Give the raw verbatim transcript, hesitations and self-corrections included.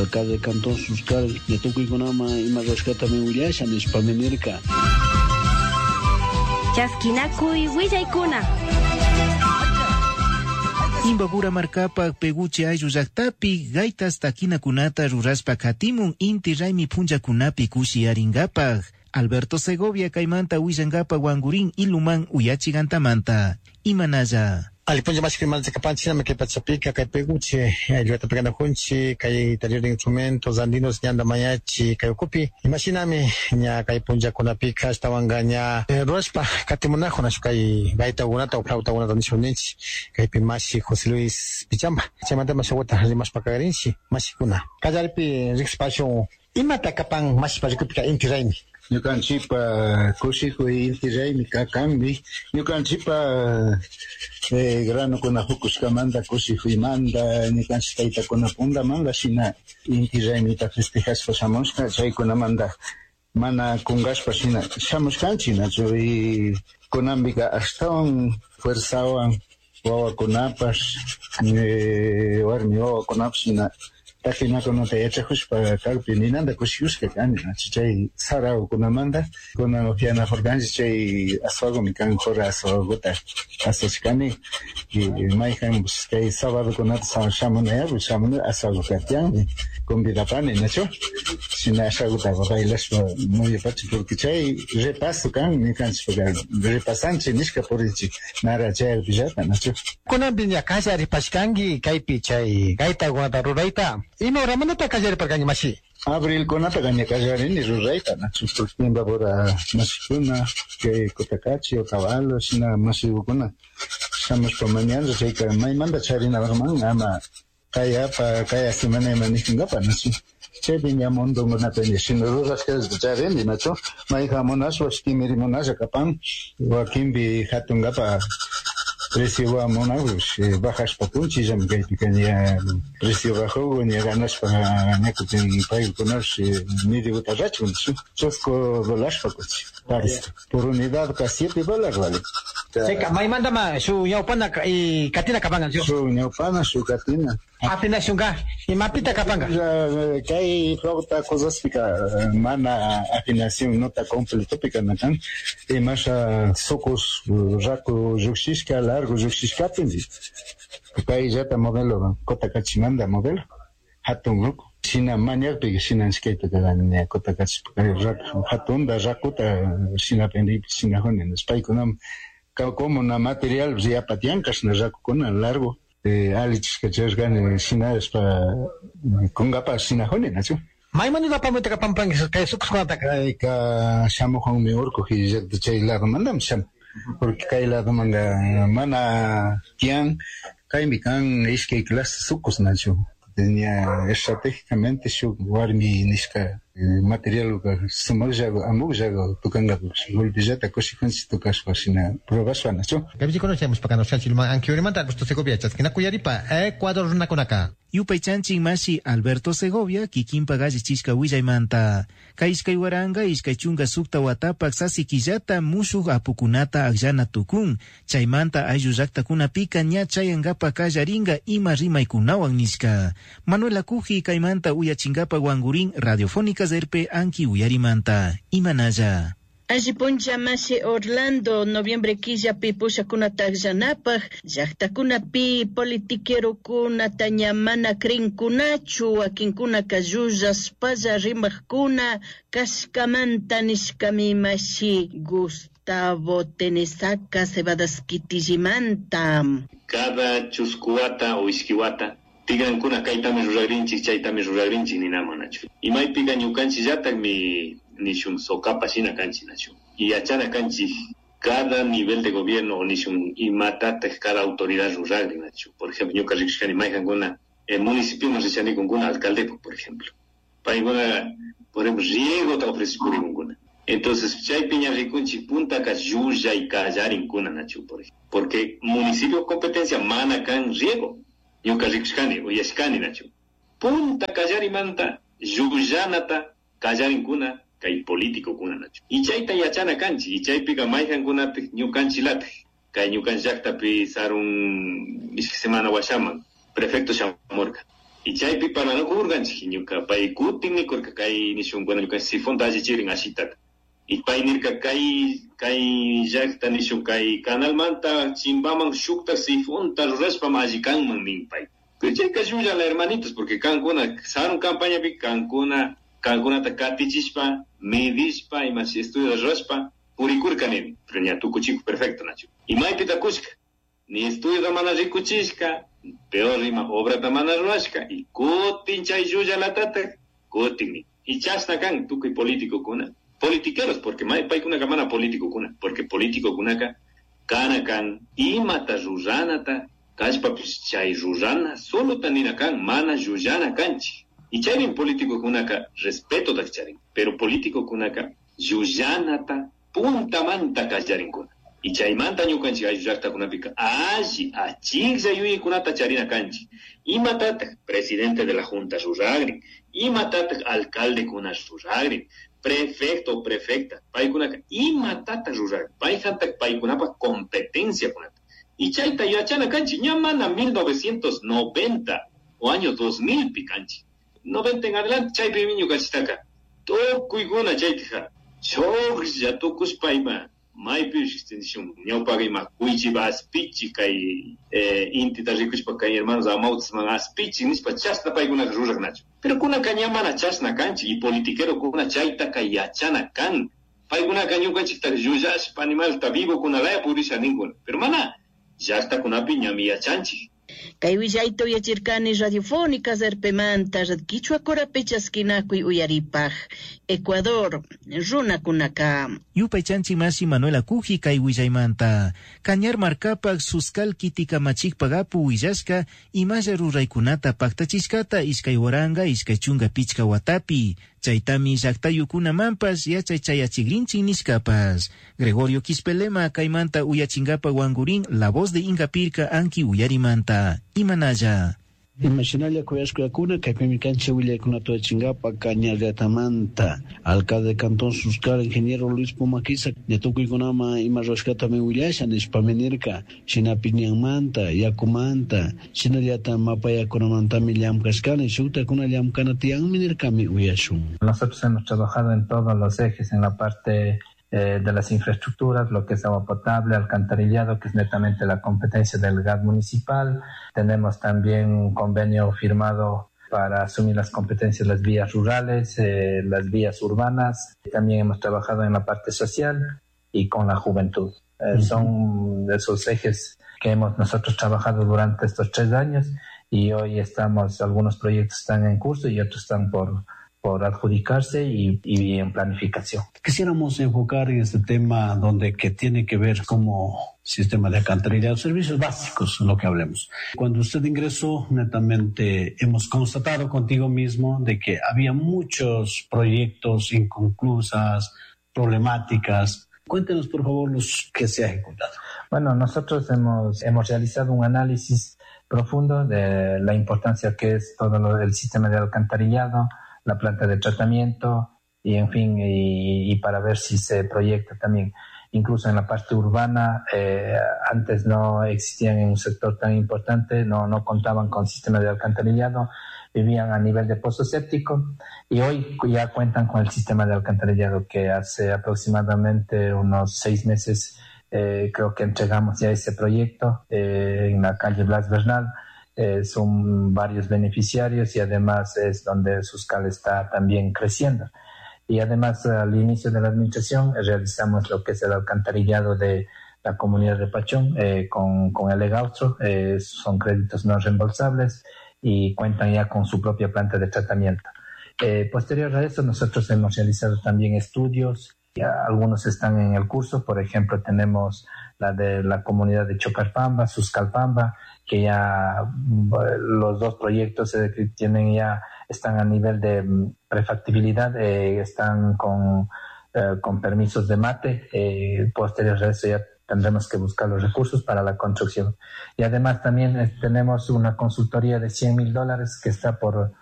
Acá de Cantón Suscar, de Tucuiconama y Marrascata me Uriasha, me Spamemirka. Chaskinakuy willaykuna. Imbabura markapa peguche ayu llaqtapi gaitas takinakunata ruraspa khatimun inti raymi punjakunapi kushi aringapaq. Alberto Segovia kaymanta willangapa wangurin iluman uyachigantamanta. Imanalla. Alipunja más que mal de capanchina me que pachapica que peguche ayuda pegando junchi que taller de instrumentos andinos ñanda mayachi que ocupi imagíname ña que punja con la pica estaban gaña rospa katimuna con ashukai gaita gunata o flauta gunata ni shunich que pimashi José Luis Pichamba chamanta más agota más pacagarinchi más kuna kajalpi rixpasho imata kapan más pajikupica intiraimi Ñukanchipa kushiku intiraymi kakanmi ñukanchipa eh, granukuna hukuskamanta kushihuymanta ñukanchik taytakuna puntamanta shina intiraymita festejashpa shamushka chaykunamanta mana kungashpa shina shamushkanchik nachu y kunanpika ashtawan fuerzawan wawakunapash eh, warmi wawakunapash shina Tajinakunata yachakushpa kalpi ninanta kushikushka kani chay saraukunamanta kunan upiana forganchik chay aswagumi kan hora aswaguta aswashkani y mayjanpis kay sabadokunata shamunayapik shamuna aswaguta tianmi convidapani nachu shina aswagutaqa bailashpa muyapachi porque chay repaso kan nikanchikpaka repasanchik nishka purinchik nara chaypi llata nachu kunanpi ña kallaripashkanki kaypi chay gaitakunata rurayta Ino ramanata kajari parkani mashi. Abril konata ganya kajari ni rurayta nachu timba bora mashikuna que kotakachi o caballo sina mashikuna. Estamos por mañana sei que mai manda charina barman ama kaya pa kaya semana manikinga pa nachu. Che binya mondo ngona tani sino ruras que charendi nachu. Mai jamonas o skimiri monas kapan o kimbi hatunga pa precio va monagos bajas papunchi jam que pequeña precio bajo ni ganas para necutin país conos ni de botajacho chosco dólares pacuchi por unidad casi siete dólares vale Seca, mai manda ma su yaupana y katina kapanga yo. Su yaupana su katina. Atina shunga y mapita kapanga. Kai flauta cosas pica mana afinación nota completa pica natan. E masha socos jaco juxisca largo juxisca tendi. Kai jata modelo kota kachimanda modelo. Hatun loco. Sina manier pe sina skate ka ne kota kach hatun da jakuta sina pendi sina honen spai kunam como na material ya patiancas na jaco con largo eh alich que ches gane sina es pa conga pa sina honen nacho mai manu da pameta ka pampang ka suk skata ka shamo hong mi orko hi jet de chay la mandam sham porque kai la manga mana kian kai mi kan es que clase sucos nacho tenía estratégicamente su guarmi niska material que sumoja amuja tocanga golpejata consequência tokas fasina provaswa nacho gabi conocemos para nos chilma anque orimanta gusto Segovia chaskina kuyaripa Ecuador na konaka Yupaychanchin masi Alberto Segovia kikinpa gaji chishka willaymanta kaiskay waranga iskay chunga sukta watapak sasi killata mushuk apukunata akllana tukun chaymanta ayllu llaqtakunapika ña chayangapa kallaringa ima rimaykunawan nishka Manuela Kuji kaymanta uyachingapa wangurin radiofónica zerpe anki uyarimanta imanalla Allipuncha masi Orlando noviembre quilla pi pushakunata akllanapaj llaqtakunapi politiquerokuna ñamana krinkunachu wakinkuna kallullaspalla rimaqkuna kashkamanta nishkami masi Gustavo Tenesaca Cebadas Kitillimanta cada chuscuata o isquiwata tigankuna kaytami ruragrinchik chaytami ruragrinchik ninama nachu imaypiqa ñukanchik mi nishun sokapa shina kanchi nachu y achana kanchi cada nivel de gobierno o nishun imata cada autoridad rural nachu por ejemplo ñuka rikshkani mayjankuna el municipio no rechani kunkuna alcalde por ejemplo paykuna por ejemplo riego ta ofrece purinkuna entonces chay piña rikunchi punta ka yuya y kallarinkuna nachu por ejemplo porque municipio competencia mana kan riego ñuka rikshkani uyashkani nachu punta kallarimanta yuyanata kallarinkuna kay político kuna nachu y chayta yachana kanchi y chaypiqa mayjankunapi ñukanchilapi kay ñukan llaqtapi sarun ishki semana washaman prefecto shamurqa Y chaypi para no kurganchik ñuka pay kutinmi kurka kay nishunkunaña ñuka sifonta allichirin ashitata. Y pay nirka kay kay llaqta nishun kay canalmanta chimbaman shukta sifonta rurashpa allikanman nin pay. Pero chayka llulla la hermanitos porque kankuna sarun campañapi kankuna kankunata katichishpa medishpa ima si estudio rurashpa purikurka nini. Pero ña tukuchiku perfecto nachu. Y maypi takushka ni estudio mana rikuchishka peor rima obra tamana ruashka y kutin chay llulla la tata kutin y chasna kan tukuy político kuna politiqueros porque may pay kuna kamana político kuna porque político kunaka kana kan imata rurranata kashpa chay rurrana solo tanina kan mana llullana kanchi y chayrin político kunaka respeto tak charin pero político kunaka llullanata punta manta kacharin kuna y chaymanta ñukanchik ayullaqtakunapika alli achiklla yuyaykunata charina kanchik imatatak presidente de la junta ruragrin imatatak alcalde kuna ruragrin prefecto prefecta paykunaka imatatak ruragrin payjantak paykunapa competencia kunata y chayta yachana kanchik ña mana mil novecientos noventa o año dos mil pi kanchik noventa en adelante chaypi ñukanchiktaka tukuykuna chaytija choglla tukushpa ima maypi extensión ñawpaga ima kuychipa aspichi kay eh, intita rikushpa kay hermanos amautisman aspichi nispa chasna paykunaka ruraq nachu pero kunaka ña mana chasna kanchik y politiquero kuna chayta yachana kan paykunaka ñukanchiktaka llullashpa animalta vivo kunalaya purisha ninkuna pero mana llaqtakunapi ñami yachanchik. Kay willayta uyachirkani radiofónica Serpemanta Quichua Corapi chaskinakuy uyaripaj Ecuador runakunaka. Yupay chanchi masi Manuela Kuji kay willaymanta Cañar markapak suskal kitikamachikpak apu willashka imalla ruraykunata paktachishkata iskay waranga iskay chunga pichka watapi chaytami llaqtayukunamampas yachay chayachigrinchik nishkapas. Gregorio Quispelema kaymanta uyachingapa wangurin La Voz de Inca Pirka anki uyarimanta imanalla. Imaginalia kuyashkuyakuna kaypimi kanchi willaykunata chingapa Cañarllatamanta alcalde de Cantón Suscal ingeniero Luis Pumaquiza ñatukuykunama ima rashkatami willasha nishpami nirka shinapi ñanmanta yakumanta shinallata mapayakunamantami llamkashkani shuktakuna llamkana tiyanmi nirkami uyashun. Nosotros hemos trabajado en todos los ejes en la parte Eh, de las infraestructuras, lo que es agua potable, alcantarillado, que es netamente la competencia del G A D municipal. Tenemos también un convenio firmado para asumir las competencias de las vías rurales, eh, las vías urbanas. También hemos trabajado en la parte social y con la juventud. Eh, uh-huh. Son esos ejes que hemos nosotros trabajado durante estos tres años y hoy estamos, algunos proyectos están en curso y otros están por por adjudicarse y, y en planificación. Quisiéramos enfocar en este tema donde que tiene que ver como sistema de alcantarillado, servicios básicos, lo que hablemos. Cuando usted ingresó, netamente hemos constatado contigo mismo de que había muchos proyectos inconclusas, problemáticas. Cuéntenos, por favor, los que se ha ejecutado. Bueno, nosotros hemos, hemos realizado un análisis profundo de la importancia que es todo lo, el sistema de alcantarillado, la planta de tratamiento y en fin, y, y para ver si se proyecta también. Incluso en la parte urbana, eh, antes no existían en un sector tan importante, no, no contaban con sistema de alcantarillado, vivían a nivel de pozo séptico y hoy ya cuentan con el sistema de alcantarillado que hace aproximadamente unos seis meses eh, creo que entregamos ya ese proyecto eh, en la calle Blas Bernal. Eh, son varios beneficiarios y además es donde Suscal está también creciendo. Y además al inicio de la administración eh, realizamos lo que es el alcantarillado de la comunidad de Pachón eh, con, con el Egaustro, eh, son créditos no reembolsables y cuentan ya con su propia planta de tratamiento. Eh, posterior a eso nosotros hemos realizado también estudios, ya algunos están en el curso, por ejemplo tenemos la de la comunidad de Chocarpamba, Suscalpamba, que ya los dos proyectos eh, que tienen ya están a nivel de prefactibilidad, eh, están con, eh, con permisos de mate, eh, posterior a eso ya tendremos que buscar los recursos para la construcción. Y además también eh, tenemos una consultoría de cien mil dólares que está por